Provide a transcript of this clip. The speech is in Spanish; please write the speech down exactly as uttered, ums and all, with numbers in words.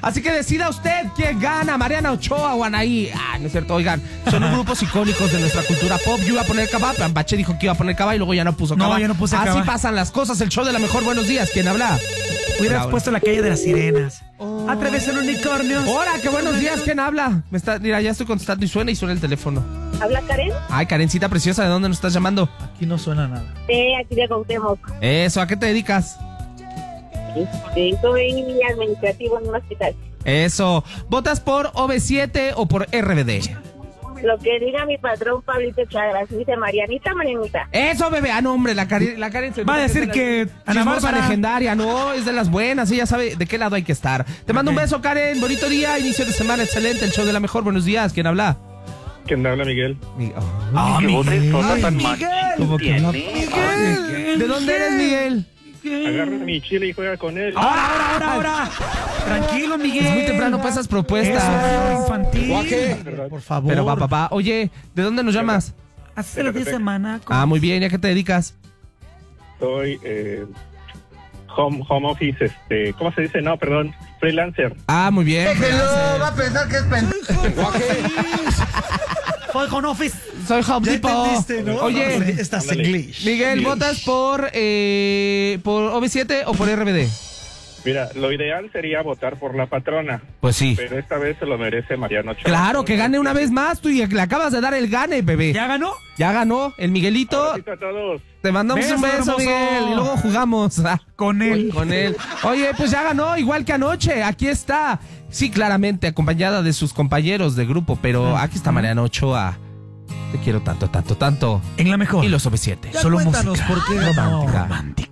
Así que decida usted quién gana, Mariana Ochoa o Anaí. Ah, no es cierto, oigan, son grupos icónicos de nuestra cultura pop. Yo iba a poner Cabá, Bache dijo que iba a poner Cabá y luego ya no puso Cabá. No, ya no puse Así Cabá. pasan las cosas, el show de la mejor. Buenos días, ¿quién habla? Hubieras Hola, puesto La Calle de las Sirenas. Oh. Atraviesa el unicornio. Hola, qué buenos días, ¿quién habla? Me está, mira, ya estoy contestando y suena y suena el teléfono. ¿Habla Karen? Ay, Karencita preciosa, ¿de dónde nos estás llamando? Aquí no suena nada. Sí, aquí de Cuauhtémoc. Eso, ¿a qué te dedicas? Este, soy administrativo en un hospital. Eso, ¿votas por O V siete o por R B D? Lo que diga mi patrón Pablito Chagras, dice Marianita, Marianita. Eso, bebé. Ah, no, hombre, la Karen, la Karen se Va a decir es de que las- Ana chismosa Bárbara- legendaria, no, es de las buenas, ella sabe de qué lado hay que estar. Te mando un Ok. beso, Karen, bonito día, inicio de semana excelente, el show de la mejor, buenos días, ¿quién habla? ¿Quién habla, Miguel? Mi- oh, Ah, ¿Qué voz Miguel. es tan Miguel. machín ¿Cómo que no? tiene? Miguel. ¿De dónde eres, Miguel? Agarra mi chile y juega con él. Ahora, ahora, ahora, ahora. Tranquilo, Miguel. Es muy temprano para esas propuestas. Eso es infantil. Guaje. Por favor. Pero va, papá. Oye, ¿de dónde nos llamas? Hace los diez semanas. Ah, muy bien, ¿y a qué te dedicas? Soy eh, home, home office, este, ¿cómo se dice? No, perdón, freelancer. Ah, muy bien. va a pensar que es pendejo. Soy home office. Soy Home Ya Depot. entendiste, ¿no? Oye, Estás Ándale. English. Miguel, ¿votas por, eh, por O V siete o por R B D? Mira, lo ideal sería votar por la patrona, Pues sí. pero esta vez se lo merece Mariano Ochoa. Claro, que gane una vez más, tú y le acabas de dar el gane, bebé. ¿Ya ganó? Ya ganó el Miguelito. Abracito a todos. Te mandamos Beso, un beso, hermoso. Miguel, y luego jugamos ah, Con él. con él. Oye, pues ya ganó, igual que anoche. Aquí está. Sí, claramente, acompañada de sus compañeros de grupo, pero aquí está Mariana Ochoa. Te quiero tanto, tanto, tanto. En la mejor. Y los O V siete. Ya Solo cuéntanos música. por qué Romántica. Romántica.